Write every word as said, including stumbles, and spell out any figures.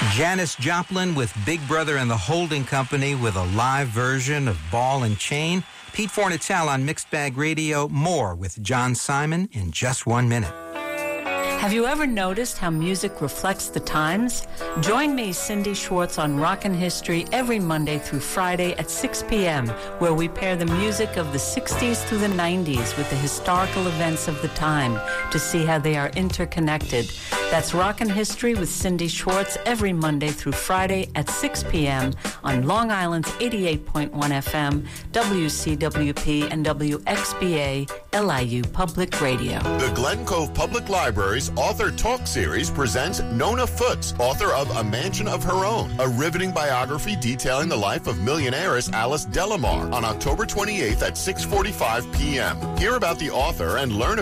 Janis Joplin with Big Brother and the Holding Company with a live version of Ball and Chain. Pete Fornatale on Mixed Bag Radio. More with John Simon in just one minute. Have you ever noticed how music reflects the times? Join me, Cindy Schwartz, on Rockin' History every Monday through Friday at six p.m., where we pair the music of the sixties through the nineties with the historical events of the time to see how they are interconnected. That's Rockin' History with Cindy Schwartz every Monday through Friday at six p.m. on Long Island's eighty-eight point one F M, W C W P, and W X B A L I U Public Radio. The Glen Cove Public Library's Author Talk Series presents Nona Foots, author of A Mansion of Her Own, a riveting biography detailing the life of millionairess Alice Delamar, on October twenty-eighth at six forty-five p.m. Hear about the author and learn